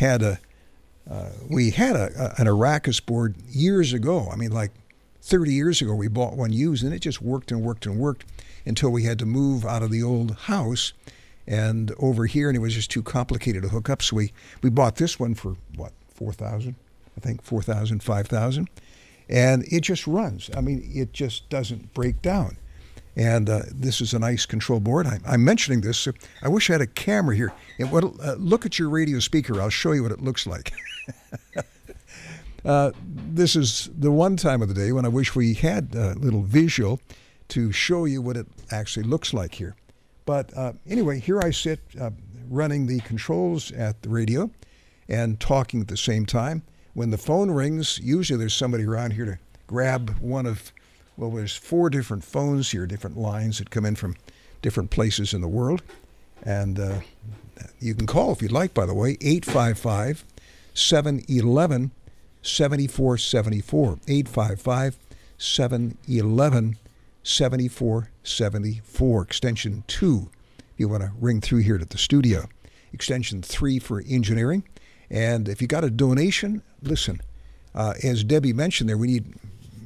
had an Arrakis board years ago. I mean, like 30 years ago, we bought one used, and it just worked and worked and worked until we had to move out of the old house and over here, and it was just too complicated to hook up. So we bought this one for, what, 4,000? I think 4,000, 5,000. And it just runs. I mean, it just doesn't break down. And this is a nice control board. I'm mentioning this. So I wish I had a camera here. And look at your radio speaker. I'll show you what it looks like. This is the one time of the day when I wish we had a little visual to show you what it actually looks like here. But anyway, here I sit running the controls at the radio and talking at the same time. When the phone rings, usually there's somebody around here to grab one of, well, there's 4 different phones here, different lines that come in from different places in the world. And you can call if you'd like, by the way, 855-711-7474, 855-711-7474, extension 2 if you want to ring through here to the studio, extension 3 for engineering. And if you got a donation, listen, as Debbie mentioned there, we need,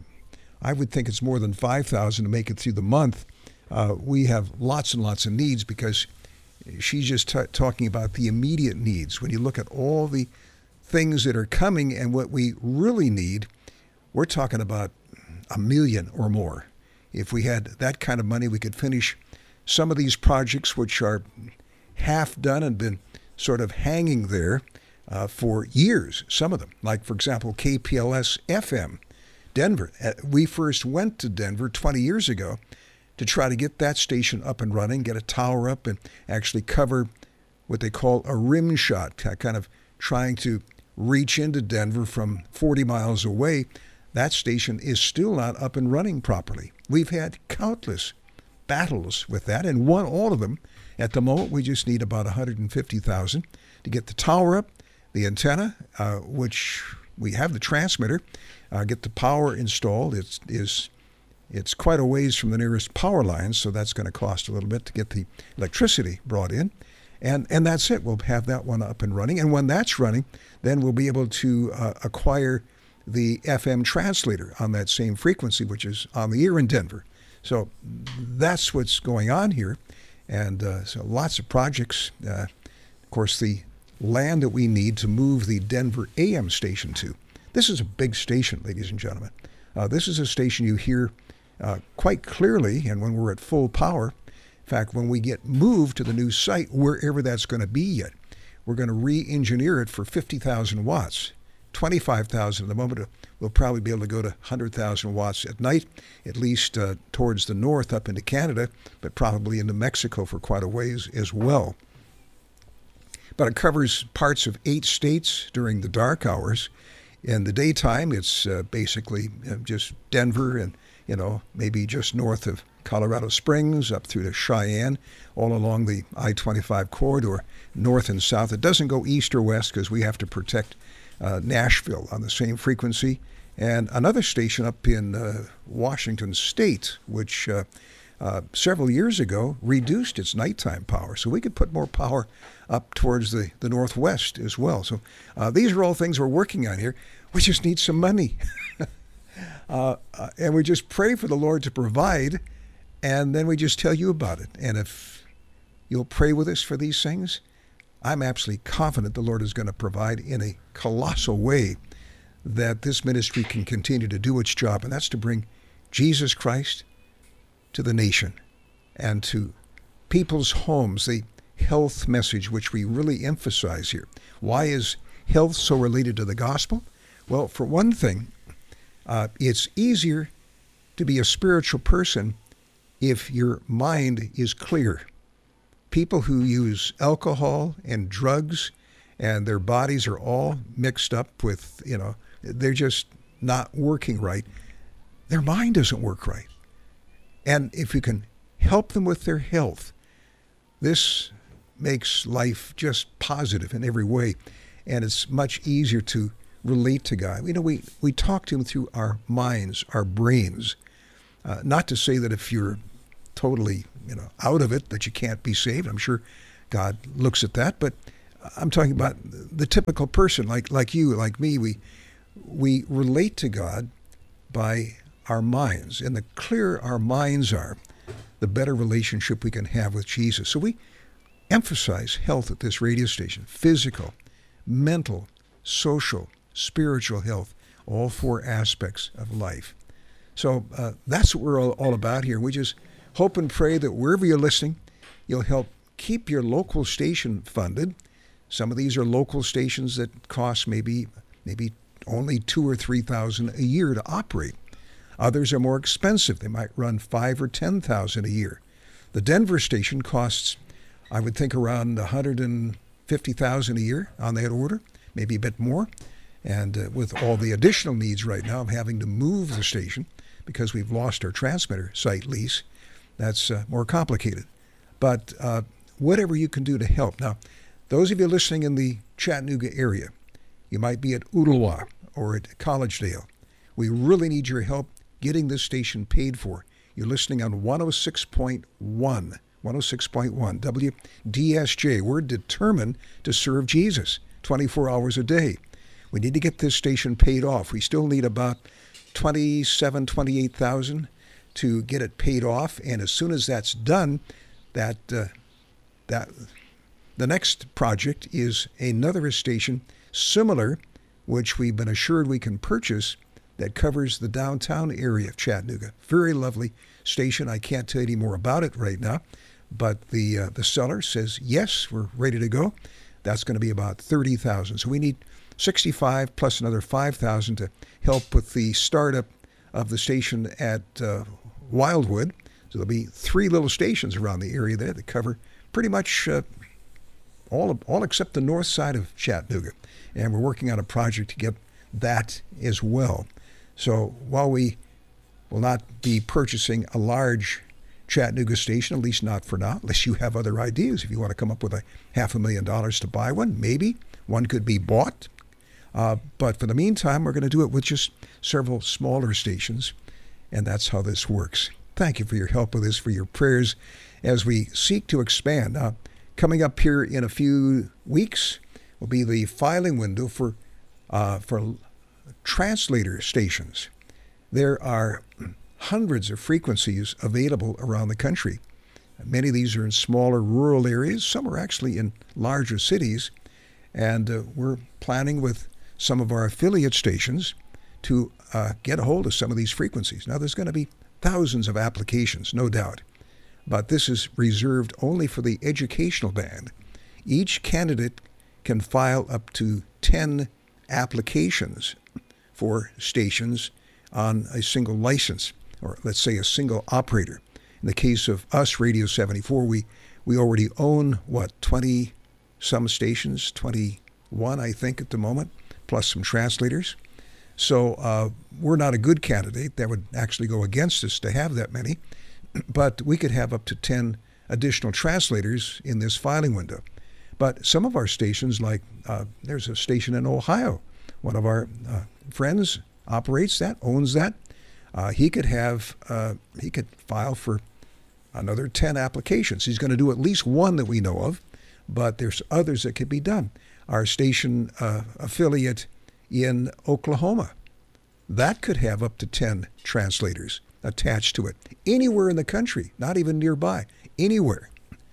I would think it's more than 5,000 to make it through the month. We have lots and lots of needs because she's just talking about the immediate needs. When you look at all the things that are coming and what we really need, we're talking about $1 million or more. If we had that kind of money, we could finish some of these projects which are half done and been sort of hanging there for years, some of them. Like, for example, KPLS FM, Denver. We first went to Denver 20 years ago to try to get that station up and running, get a tower up, and actually cover what they call a rim shot, kind of trying to reach into Denver from 40 miles away. That station is still not up and running properly. We've had countless battles with that and won all of them. At the moment, we just need about $150,000 to get the tower up, the antenna, which we have the transmitter, get the power installed. It's quite a ways from the nearest power lines, so that's going to cost a little bit to get the electricity brought in. And that's it. We'll have that one up and running. And when that's running, then we'll be able to acquire the FM translator on that same frequency, which is on the air in Denver. So that's what's going on here. And so lots of projects. Of course, the land that we need to move the Denver AM station to. This is a big station, ladies and gentlemen. This is a station you hear quite clearly, and when we're at full power. In fact, when we get moved to the new site, wherever that's going to be yet, we're going to re-engineer it for 50,000 watts. 25,000 at the moment. We'll probably be able to go to 100,000 watts at night, at least towards the north up into Canada, but probably into Mexico for quite a ways as well. But it covers parts of 8 states during the dark hours. In the daytime, it's basically just Denver and, maybe just north of Colorado Springs up through to Cheyenne, all along the I-25 corridor, north and south. It doesn't go east or west because we have to protect Nashville on the same frequency. And another station up in Washington State, which several years ago reduced its nighttime power. So we could put more power up towards the northwest as well. So these are all things we're working on here. We just need some money. And we just pray for the Lord to provide, and then we just tell you about it. And if you'll pray with us for these things, I'm absolutely confident the Lord is going to provide in a colossal way that this ministry can continue to do its job, and that's to bring Jesus Christ to the nation and to people's homes, the health message which we really emphasize here. Why is health so related to the gospel? Well, for one thing, it's easier to be a spiritual person if your mind is clear. People who use alcohol and drugs and their bodies are all mixed up with, they're just not working right. Their mind doesn't work right. And if you can help them with their health, this makes life just positive in every way. And it's much easier to relate to God. We talk to him through our minds, our brains. Not to say that if you're totally, out of it, that you can't be saved. I'm sure God looks at that. But I'm talking about the typical person, like you, like me. We relate to God by our minds, and the clearer our minds are, the better relationship we can have with Jesus. So we emphasize health at this radio station: physical, mental, social, spiritual health, all four aspects of life. So that's what we're all about here. We just hope and pray that wherever you're listening, you'll help keep your local station funded. Some of these are local stations that cost maybe only $2,000 or $3,000 a year to operate. Others are more expensive. They might run $5,000 or $10,000 a year. The Denver station costs, I would think, around $150,000 a year on that order, maybe a bit more. And with all the additional needs right now of having to move the station because we've lost our transmitter site lease, that's more complicated. But whatever you can do to help. Now, those of you listening in the Chattanooga area, you might be at Ooltewah or at Collegedale. We really need your help getting this station paid for. You're listening on 106.1 WDSJ. We're determined to serve Jesus 24 hours a day. We need to get this station paid off. We still need about $28,000 to get it paid off, and as soon as that's done, the next project is another station similar, which we've been assured we can purchase, that covers the downtown area of Chattanooga. Very lovely station. I can't tell you any more about it right now, but the seller says, yes, we're ready to go. That's going to be about $30,000. So we need $65,000 plus another $5,000 to help with the startup of the station at Wildwood. So there'll be 3 little stations around the area there that cover pretty much all except the north side of Chattanooga. And we're working on a project to get that as well. So while we will not be purchasing a large Chattanooga station, at least not for now, unless you have other ideas. If you want to come up with $500,000 to buy one, maybe one could be bought. But for the meantime, we're going to do it with just several smaller stations, and that's how this works. Thank you for your help with this, for your prayers as we seek to expand. Coming up here in a few weeks will be the filing window for translator stations. There are hundreds of frequencies available around the country. Many of these are in smaller rural areas. Some are actually in larger cities. And we're planning with some of our affiliate stations to get a hold of some of these frequencies. Now, there's going to be thousands of applications, no doubt. But this is reserved only for the educational band. Each candidate can file up to 10 applications for stations on a single license, or let's say a single operator. In the case of us, Radio 74, we already own, 20 some stations, 21, I think, at the moment, plus some translators. So we're not a good candidate. That would actually go against us to have that many. But we could have up to 10 additional translators in this filing window. But some of our stations, like there's a station in Ohio. One of our friends operates that, owns that. He could file for another 10 applications. He's going to do at least one that we know of, but there's others that could be done. Our station affiliate in Oklahoma, that could have up to 10 translators attached to it. Anywhere in the country, not even nearby, anywhere.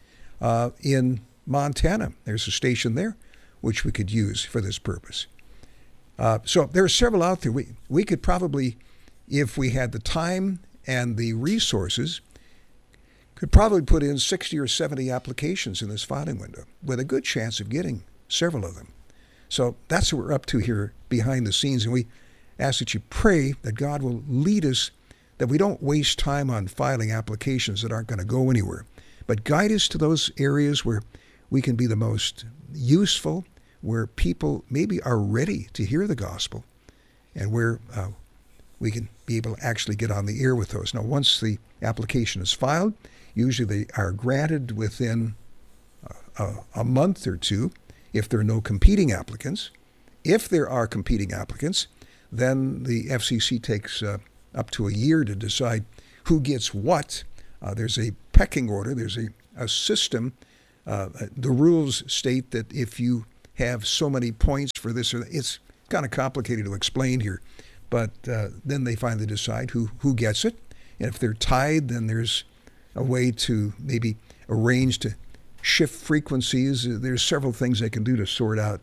In Montana, there's a station there which we could use for this purpose. So there are several out there. We could probably, if we had the time and the resources, could probably put in 60 or 70 applications in this filing window with a good chance of getting several of them. So that's what we're up to here behind the scenes. And we ask that you pray that God will lead us, that we don't waste time on filing applications that aren't going to go anywhere, but guide us to those areas where we can be the most useful, where people maybe are ready to hear the gospel, and where we can be able to actually get on the air with those. Now, once the application is filed, usually they are granted within a month or two if there are no competing applicants. If there are competing applicants, then the FCC takes up to a year to decide who gets what. There's a pecking order. There's a system The rules state that if you have so many points for this or that, it's kind of complicated to explain here. But then they finally decide who gets it. And if they're tied, then there's a way to maybe arrange to shift frequencies. There's several things they can do to sort out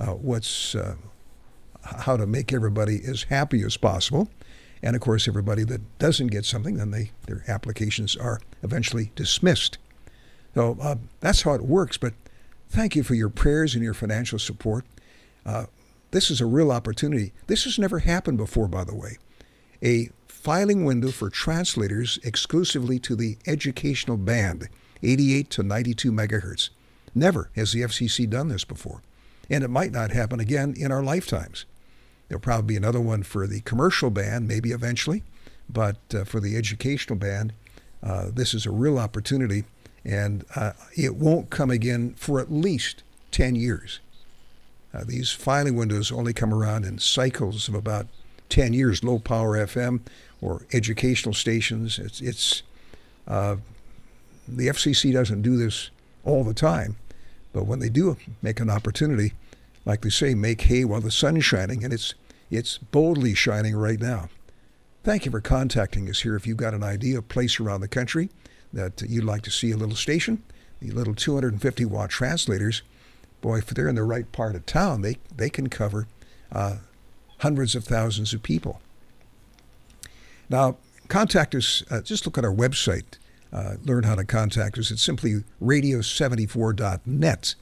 how to make everybody as happy as possible. And of course, everybody that doesn't get something, then their applications are eventually dismissed. So that's how it works. But thank you for your prayers and your financial support. This is a real opportunity. This has never happened before, by the way. A filing window for translators exclusively to the educational band, 88 to 92 megahertz. Never has the FCC done this before. And it might not happen again in our lifetimes. There'll probably be another one for the commercial band, maybe eventually. But for the educational band, this is a real opportunity. And it won't come again for at least 10 years. These filing windows only come around in cycles of about 10 years, low power FM or educational stations. The FCC doesn't do this all the time, but when they do make an opportunity, like they say, make hay while the sun's shining, and it's boldly shining right now. Thank you for contacting us here. If you've got an idea, a place around the country that you'd like to see a little station, the little 250-watt translators, boy, if they're in the right part of town, they can cover hundreds of thousands of people. Now, contact us. Just look at our website. Learn how to contact us. It's simply radio74.net,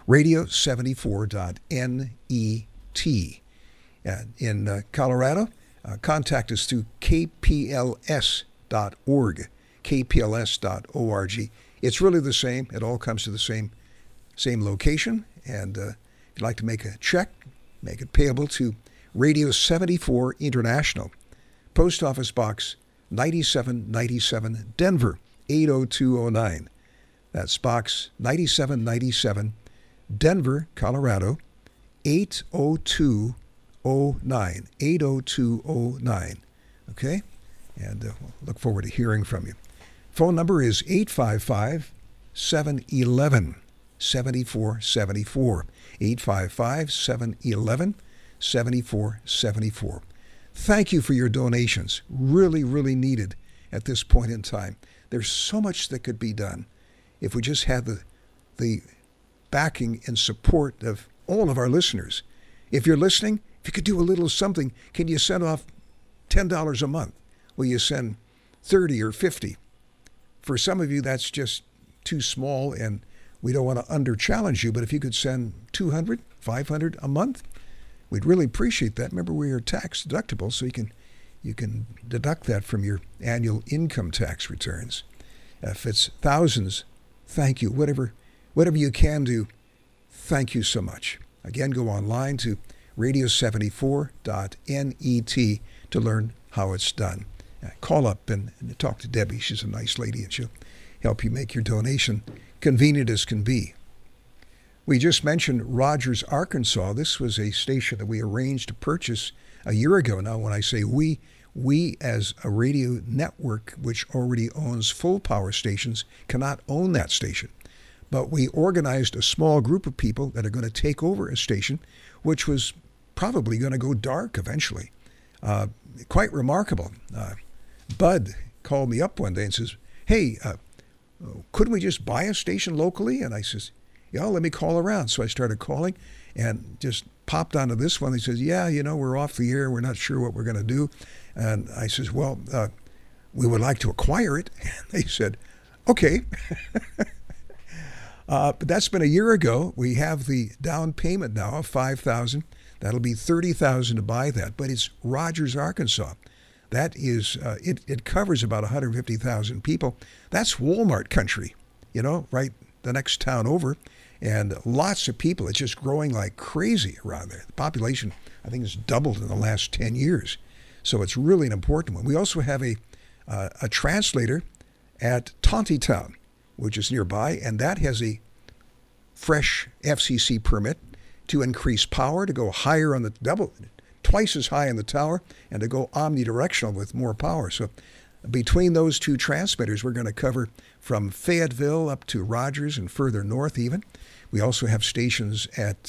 radio74.net. In Colorado, contact us through kpls.org, kpls.org. It's really the same. It all comes to the same location. And if you'd like to make a check, make it payable to Radio 74 International, Post Office Box 9797, Denver 80209. That's Box 9797, Denver, Colorado 80209, 80209. Okay? And we'll look forward to hearing from you. Phone number is 855-711. 7474, 855-711-7474. Thank you for your donations. Really, really needed at this point in time. There's so much that could be done if we just had the backing and support of all of our listeners. If you're listening, if you could do a little something, can you send off $10 a month? Will you send 30 or 50? For some of you, that's just too small, and we don't want to under-challenge you, but if you could send $200, $500 a month, we'd really appreciate that. Remember, we are tax deductible, so you can deduct that from your annual income tax returns. If it's thousands, thank you. Whatever you can do, thank you so much. Again, go online to radio74.net to learn how it's done. Call up and talk to Debbie. She's a nice lady, and she'll help you make your donation convenient as can be. We just mentioned Rogers, Arkansas. This was a station that we arranged to purchase a year ago. Now, when I say we as a radio network which already owns full power stations cannot own that station. But we organized a small group of people that are going to take over a station which was probably going to go dark eventually. Quite remarkable. Bud called me up one day and says, hey, couldn't we just buy a station locally? And I says, yeah, let me call around. So I started calling and just popped onto this one. He says, yeah, we're off the air. We're not sure what we're going to do. And I says, well, we would like to acquire it. And they said, okay. But that's been a year ago. We have the down payment now of $5,000. That'll be $30,000 to buy that. But it's Rogers, Arkansas. That is, it covers about 150,000 people. That's Walmart country, right the next town over. And lots of people. It's just growing like crazy around there. The population, I think, has doubled in the last 10 years. So it's really an important one. We also have a translator at Tontitown, which is nearby, and that has a fresh FCC permit to increase power, to go higher on the twice as high in the tower, and to go omnidirectional with more power. So Between those two transmitters, we're going to cover from Fayetteville up to Rogers and further north even. We also have stations at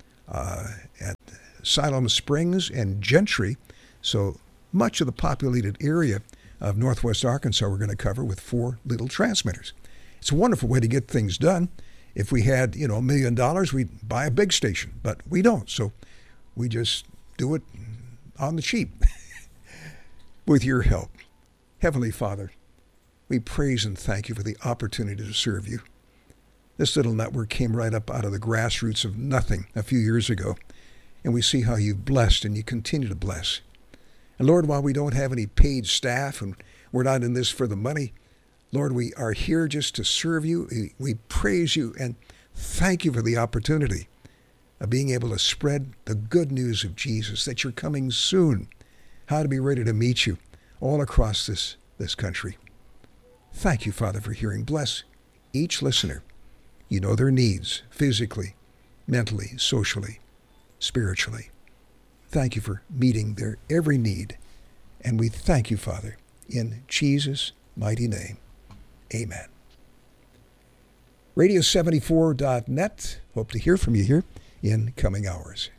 Siloam Springs and Gentry. So much of the populated area of northwest Arkansas we're going to cover with 4 little transmitters. It's a wonderful way to get things done. If we had, $1 million, we'd buy a big station, but we don't. So we just do it on the cheap with your help. Heavenly Father, we praise and thank you for the opportunity to serve you. This little network came right up out of the grassroots of nothing a few years ago, and we see how you've blessed and you continue to bless. And Lord, while we don't have any paid staff and we're not in this for the money, Lord, we are here just to serve you. We praise you and thank you for the opportunity of being able to spread the good news of Jesus, that you're coming soon, how to be ready to meet you all across this country. Thank you, Father, for hearing. Bless each listener. You know their needs physically, mentally, socially, spiritually. Thank you for meeting their every need. And we thank you, Father, in Jesus' mighty name. Amen. Radio74.net. Hope to hear from you here in coming hours.